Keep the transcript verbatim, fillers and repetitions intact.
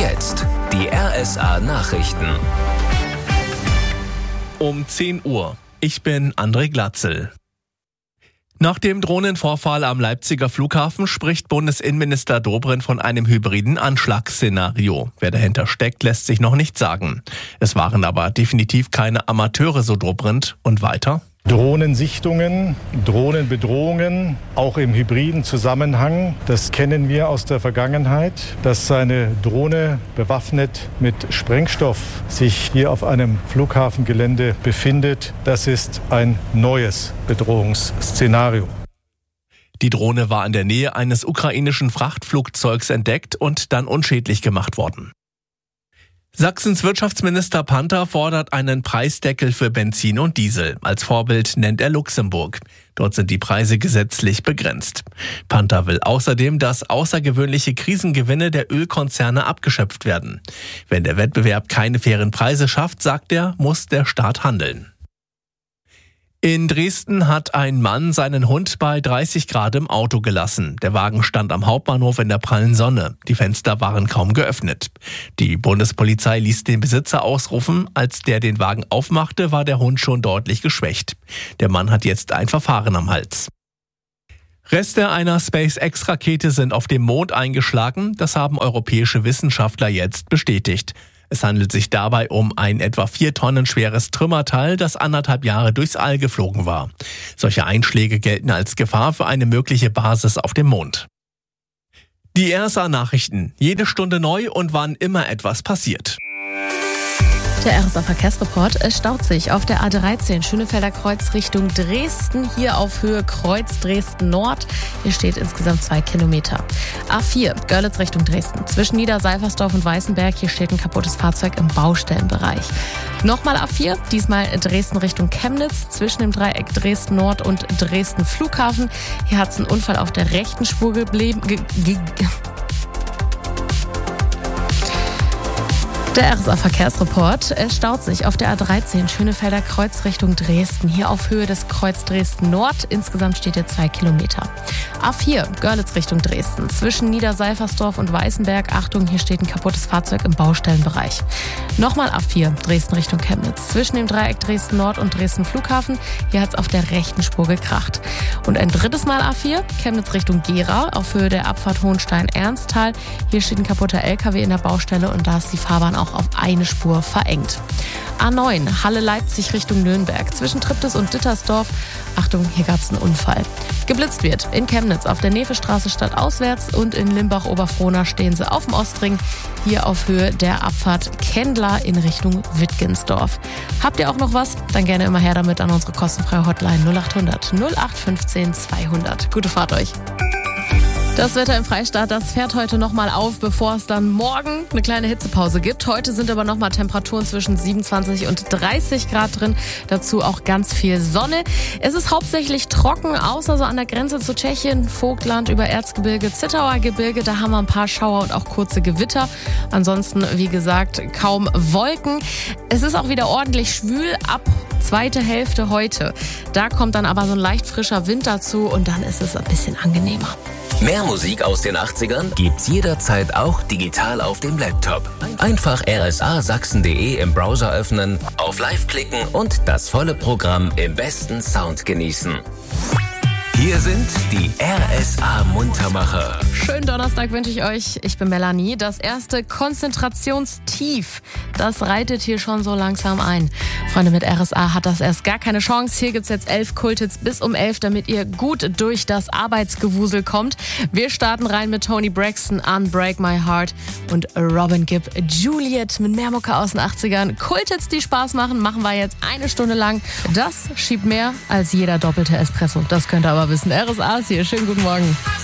Jetzt die R S A-Nachrichten. Um zehn Uhr. Ich bin André Glatzel. Nach dem Drohnenvorfall am Leipziger Flughafen spricht Bundesinnenminister Dobrindt von einem hybriden Anschlagsszenario. Wer dahinter steckt, lässt sich noch nicht sagen. Es waren aber definitiv keine Amateure, so Dobrindt. Und weiter? Drohnensichtungen, Drohnenbedrohungen, auch im hybriden Zusammenhang, das kennen wir aus der Vergangenheit. Dass eine Drohne bewaffnet mit Sprengstoff sich hier auf einem Flughafengelände befindet, das ist ein neues Bedrohungsszenario. Die Drohne war in der Nähe eines ukrainischen Frachtflugzeugs entdeckt und dann unschädlich gemacht worden. Sachsens Wirtschaftsminister Panther fordert einen Preisdeckel für Benzin und Diesel. Als Vorbild nennt er Luxemburg. Dort sind die Preise gesetzlich begrenzt. Panther will außerdem, dass außergewöhnliche Krisengewinne der Ölkonzerne abgeschöpft werden. Wenn der Wettbewerb keine fairen Preise schafft, sagt er, muss der Staat handeln. In Dresden hat ein Mann seinen Hund bei dreißig Grad im Auto gelassen. Der Wagen stand am Hauptbahnhof in der prallen Sonne. Die Fenster waren kaum geöffnet. Die Bundespolizei ließ den Besitzer ausrufen. Als der den Wagen aufmachte, war der Hund schon deutlich geschwächt. Der Mann hat jetzt ein Verfahren am Hals. Reste einer SpaceX-Rakete sind auf dem Mond eingeschlagen. Das haben europäische Wissenschaftler jetzt bestätigt. Es handelt sich dabei um ein etwa vier Tonnen schweres Trümmerteil, das anderthalb Jahre durchs All geflogen war. Solche Einschläge gelten als Gefahr für eine mögliche Basis auf dem Mond. Die R S A-Nachrichten. Jede Stunde neu und wann immer etwas passiert. Der R S A-Verkehrsreport. Es staut sich auf der A dreizehn Schönefelder Kreuz Richtung Dresden, hier auf Höhe Kreuz Dresden Nord. Hier steht insgesamt zwei Kilometer. A vier Görlitz Richtung Dresden. Zwischen Niederseifersdorf und Weißenberg, hier steht ein kaputtes Fahrzeug im Baustellenbereich. Nochmal A vier, diesmal Dresden Richtung Chemnitz, zwischen dem Dreieck Dresden Nord und Dresden Flughafen. Hier hat es einen Unfall auf der rechten Spur geblieben. Ge- ge- Der R S A-Verkehrsreport. Es staut sich auf der A dreizehn Schönefelder Kreuz Richtung Dresden. Hier auf Höhe des Kreuz Dresden Nord. Insgesamt steht hier zwei Kilometer. A vier Görlitz Richtung Dresden. Zwischen Niederseifersdorf und Weißenberg. Achtung, hier steht ein kaputtes Fahrzeug im Baustellenbereich. Nochmal A vier Dresden Richtung Chemnitz. Zwischen dem Dreieck Dresden Nord und Dresden Flughafen. Hier hat es auf der rechten Spur gekracht. Und ein drittes Mal A vier Chemnitz Richtung Gera. Auf Höhe der Abfahrt Hohenstein-Ernsthal. Hier steht ein kaputter L K W in der Baustelle und da ist die Fahrbahn auch auf eine Spur verengt. A neun Halle-Leipzig Richtung Nürnberg. Zwischen Triptis und Dittersdorf. Achtung, hier gab es einen Unfall. Geblitzt wird in Chemnitz auf der Nevestraße stadtauswärts und in Limbach-Oberfrohna stehen sie auf dem Ostring. Hier auf Höhe der Abfahrt Kendler in Richtung Wittgensdorf. Habt ihr auch noch was? Dann gerne immer her damit an unsere kostenfreie Hotline null acht hundert null acht fünfzehn zweihundert. Gute Fahrt euch. Das Wetter im Freistaat, das fährt heute nochmal auf, bevor es dann morgen eine kleine Hitzepause gibt. Heute sind aber nochmal Temperaturen zwischen siebenundzwanzig und dreißig Grad drin. Dazu auch ganz viel Sonne. Es ist hauptsächlich trocken, außer so an der Grenze zu Tschechien, Vogtland über Erzgebirge, Zittauer Gebirge. Da haben wir ein paar Schauer und auch kurze Gewitter. Ansonsten, wie gesagt, kaum Wolken. Es ist auch wieder ordentlich schwül ab zweite Hälfte heute. Da kommt dann aber so ein leicht frischer Wind dazu und dann ist es ein bisschen angenehmer. Mehr Musik aus den achtzigern gibt's jederzeit auch digital auf dem Laptop. Einfach r s a sachsen punkt d e im Browser öffnen, auf Live klicken und das volle Programm im besten Sound genießen. Hier sind die R S A-Muntermacher. Schönen Donnerstag wünsche ich euch. Ich bin Melanie. Das erste Konzentrationstief, das reitet hier schon so langsam ein. Freunde, mit R S A hat das erst gar keine Chance. Hier gibt's jetzt elf Kulthits bis um elf, damit ihr gut durch das Arbeitsgewusel kommt. Wir starten rein mit Toni Braxton, Unbreak My Heart und Robin Gibb, Juliet mit mehr Mucke aus den achtzigern. Kulthits, die Spaß machen, machen wir jetzt eine Stunde lang. Das schiebt mehr als jeder doppelte Espresso. Das könnt ihr aber wissen. R S A ist hier. Schönen guten Morgen.